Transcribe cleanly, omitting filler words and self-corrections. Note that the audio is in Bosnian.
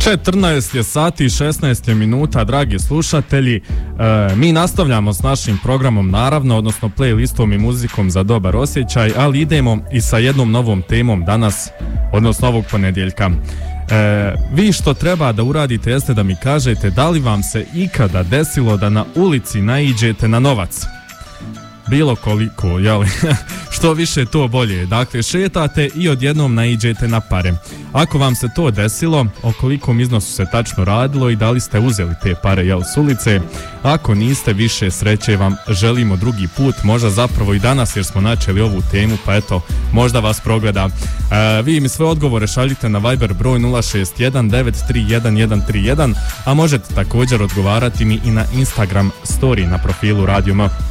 14 je sati i 16 je minuta, dragi slušatelji. Mi nastavljamo s našim programom, naravno, odnosno playlistom i muzikom za dobar osjećaj, ali idemo i sa jednom novom temom danas, odnosno ovog ponedjeljka. Vi što treba da uradite jeste da mi kažete da li vam se ikada desilo da na ulici naiđete na novac. Bilo koliko, jel? Što više to bolje. Dakle, šetate i odjednom naiđete na pare. Ako vam se to desilo, o kolikom iznosu se tačno radilo i da li ste uzeli te pare, jel, s ulice? Ako niste, više sreće vam želimo drugi put, možda zapravo i danas jer smo načeli ovu temu, pa eto, možda vas progleda. Vi mi sve odgovore šaljite na Viber broj 061-931-131, a možete također odgovarati mi i na Instagram story na profilu Radio M.